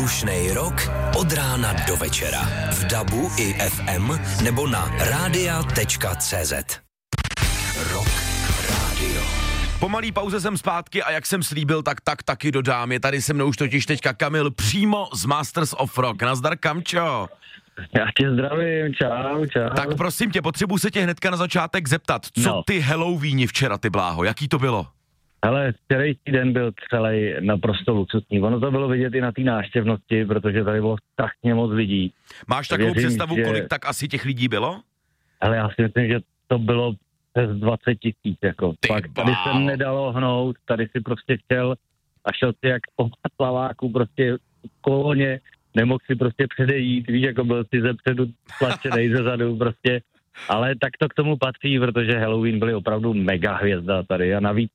Ušnej rok od rána do večera. V DABu i FM nebo na radia.cz. Rock Radio. Po malý pauze jsem zpátky a jak jsem slíbil, tak taky dodám. Je tady se mnou už totiž teďka Kamil přímo z Masters of Rock. Nazdar, Kamčo. Já tě zdravím, čau. Tak prosím tě, potřebuji se tě hnedka na začátek zeptat, co ty Halloweeni včera, ty bláho, jaký to bylo? Hele, včerejší den byl celý naprosto luxusní. Ono to bylo vidět i na té návštěvnosti, protože tady bylo strašně moc lidí. Máš takovou představu, kolik tak asi těch lidí bylo? Ale já si myslím, že to bylo přes 20 000, jako. Pak tady se nedalo hnout, tady si prostě chtěl a šel si jak po slaváku, prostě v koloně, nemohl si prostě předejít, víš, jako byl si zepředu tlačenej zezadu, prostě. Ale tak to k tomu patří, protože Halloween byly opravdu mega hvězda tady a navíc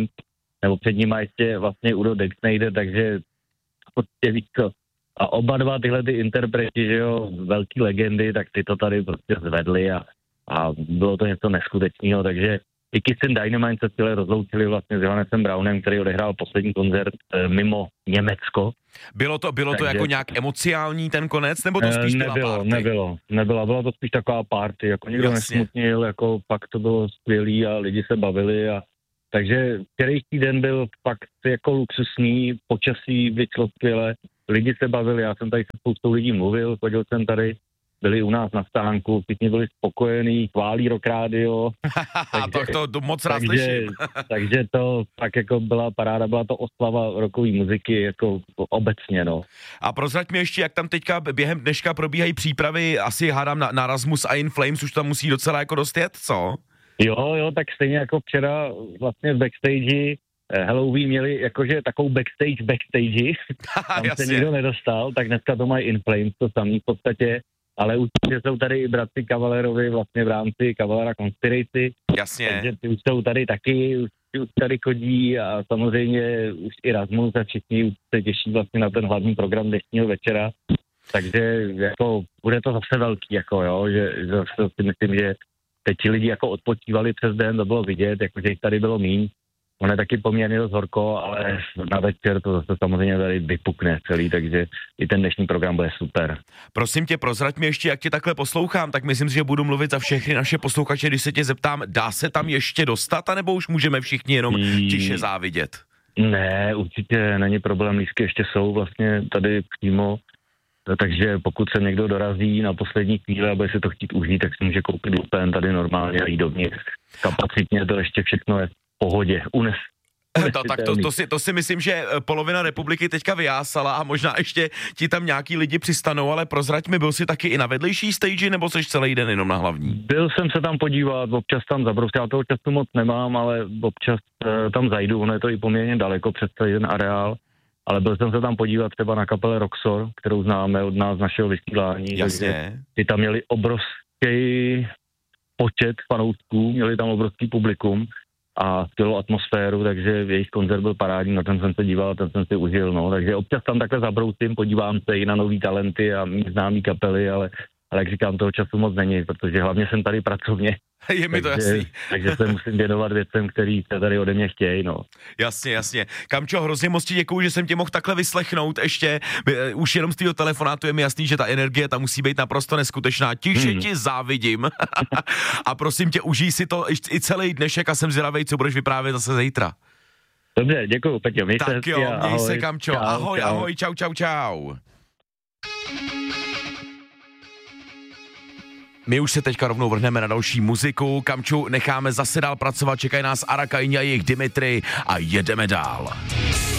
před ním ještě vlastně Udo Dexnejder, takže prostě víš co. A oba dva tyhle ty interpreti, že jo, velký legendy, tak ty to tady prostě zvedli a bylo to něco neskutečného, takže i Kiss and Dynamite se tyhle rozloučili vlastně s Johannesem Brownem, který odehrál poslední koncert mimo Německo. Bylo to jako nějak emociální ten konec, nebo to spíš byla party? Nebyla, byla to spíš taková party, jako nikdo nesmutnil, jako pak to bylo skvělý a lidi se bavili takže včerejší den byl fakt jako luxusní, počasí vyšlo skvěle, lidi se bavili, já jsem tady se spoustou lidí mluvil, chodil jsem tady, byli u nás na stánku, všichni byli spokojení, chválí Rock Radio. Takže, to moc rád slyším. takže to tak jako byla paráda, byla to oslava rockové muziky jako obecně, no. A prozrať mi ještě, jak tam teďka během dneška probíhají přípravy, asi hádám na Rasmus a In Flames, už tam musí docela jako dost jet, co? Jo, tak stejně jako včera vlastně v backstage Halloween měli jakože takovou backstage, tam se nikdo nedostal, tak dneska to mají In Flames, to samý v podstatě. Ale určitě jsou tady i bratři Cavalerovi vlastně v rámci Cavalera Conspiracy. Jasně. Takže ty už jsou tady taky, už tady chodí a samozřejmě už i Rasmus a všichni už se těší vlastně na ten hlavní program dnešního večera. Takže jako bude to zase velký, jako jo, že si myslím, že teď ti lidi jako odpočívali přes den, to bylo vidět, jakože jich tady bylo míň. On je taky poměrně dost horko, ale na večer to zase samozřejmě tady vypukne celý, takže i ten dnešní program bude super. Prosím tě, prozrať mi ještě, jak tě takhle poslouchám, tak myslím si, že budu mluvit za všechny naše posluchače, když se tě zeptám, dá se tam ještě dostat, anebo už můžeme všichni jenom tiše závidět? Ne, určitě není problém, lístky ještě jsou vlastně tady přímo, takže pokud se někdo dorazí na poslední chvíli a bude si to chtít užít, tak si může koupit lupen tady normálně a jít dovnitř. Kapacitně to ještě všechno je pohodě, To si myslím, že polovina republiky teďka vyjásala a možná ještě ti tam nějaký lidi přistanou, ale prozrať mi, byl jsi taky i na vedlejší stage, nebo jsi celý den jenom na hlavní? Byl jsem se tam podívat, občas tam zabrousit, já toho času moc nemám, ale občas tam zajdu, ono je to i poměrně daleko přes celý ten areál, ale byl jsem se tam podívat třeba na kapele Roxor, kterou známe od nás, našeho vysílání. Jasně. Ty tam měli obrovský počet fanoušků, měli tam obrovský publikum a skvělou atmosféru, takže jejich koncert byl parádní, na ten jsem se díval, ten jsem si užil, no, takže občas tam takhle zabrousím, podívám se i na nový talenty a mý známý kapely, ale jak říkám, toho času moc není, protože hlavně jsem tady pracovně. Je mi to jasný. Takže se musím věnovat věcem, který se tady ode mě chtějí, no. Jasně. Kamčo, hrozně moc ti děkuju, že jsem tě mohl takhle vyslechnout ještě. Už jenom z tvýho telefonátu je mi jasný, že ta energie tam musí být naprosto neskutečná. Tiše ti závidím. A prosím tě, užij si to i celý dnešek a jsem zvědavej, co budeš vyprávět zase zítra. Dobře, děkuju, Peťo. Tak jo, měj se, Kamčo. Ahoj, čau. My už se teďka rovnou vrhneme na další muziku. Kamču necháme zase dál pracovat, čekají nás Arakaini a jejich Dimitri a jedeme dál.